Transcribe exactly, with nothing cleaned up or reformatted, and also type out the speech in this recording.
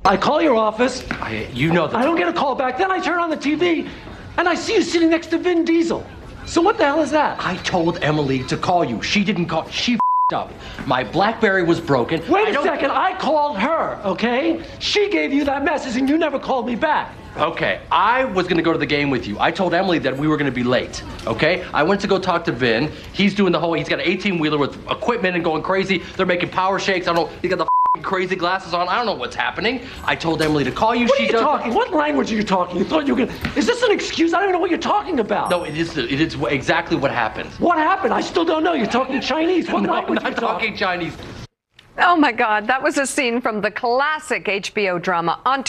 I call your office. I, you know that. I don't get a call back. Then I turn on the T V, and I see you sitting next to Vin Diesel. So what the hell is that? I told Emily to call you. She didn't call. She f***ed up. My BlackBerry was broken. Wait I a don't... second. I called her, okay? She gave you that message, and you never called me back. Okay, I was gonna go to the game with you. I told Emily that we were gonna be late, okay? I went to go talk to Vin. He's doing the whole, he's got an eighteen-wheeler with equipment and going crazy. They're making power shakes. I don't know, he got the f***ing crazy glasses on. I don't know what's happening. I told Emily to call you. What she are you does... talking? What language are you talking? You thought you were gonna... Is this an excuse? I don't even know what you're talking about. No, it is, it is exactly what happened. What happened? I still don't know. You're talking Chinese. What no, language I'm are not you talking? talking Chinese. Oh my God, that was a scene from the classic H B O drama On